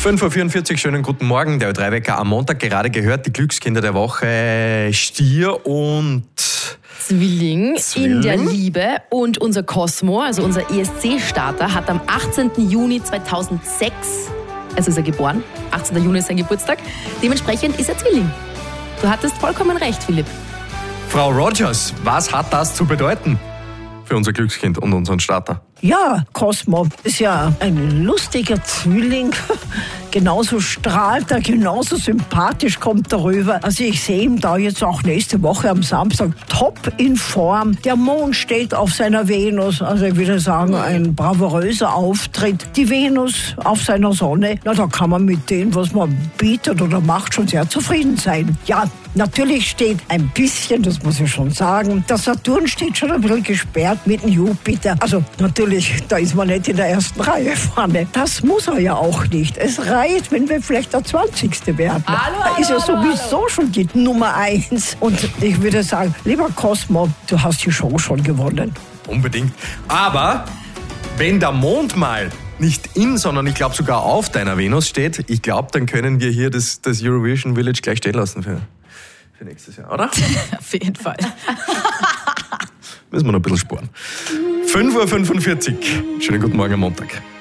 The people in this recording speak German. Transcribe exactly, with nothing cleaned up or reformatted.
fünf Uhr vierundvierzig, schönen guten Morgen. Der Ö drei Wecker am Montag gerade gehört, die Glückskinder der Woche Stier und Zwilling, Zwilling in der Liebe. Und unser Cosmo, also unser E S C-Starter, hat am achtzehnten Juni zweitausendsechs, also ist er geboren, achtzehnten Juni ist sein Geburtstag, dementsprechend ist er Zwilling. Du hattest vollkommen recht, Philipp. Frau Rogers, was hat das zu bedeuten für unser Glückskind und unseren Starter? Ja, Cosmo ist ja ein lustiger Zwilling. Genauso strahlt er, genauso sympathisch kommt er rüber. Also ich sehe ihn da jetzt auch nächste Woche am Samstag top in Form. Der Mond steht auf seiner Venus. Also ich würde sagen, ein bravouröser Auftritt. Die Venus auf seiner Sonne. Na, da kann man mit dem, was man bietet oder macht, schon sehr zufrieden sein. Ja, natürlich steht ein bisschen, das muss ich schon sagen, der Saturn steht schon ein bisschen gesperrt mit dem Jupiter. Also natürlich, da ist man nicht in der ersten Reihe vorne. Das muss er ja auch nicht. Es reicht, wenn wir vielleicht der zwanzigste werden. Hallo, da ist ja hallo, sowieso hallo. schon die Nummer eins. Und ich würde sagen, lieber Cosmo, du hast die Show schon gewonnen. Unbedingt. Aber wenn der Mond mal nicht in, sondern ich glaube sogar auf deiner Venus steht, ich glaube, dann können wir hier das, das Eurovision Village gleich stehen lassen für, für nächstes Jahr, oder? Auf jeden Fall. Müssen wir noch ein bisschen sparen. fünf Uhr fünfundvierzig. Schönen guten Morgen am Montag.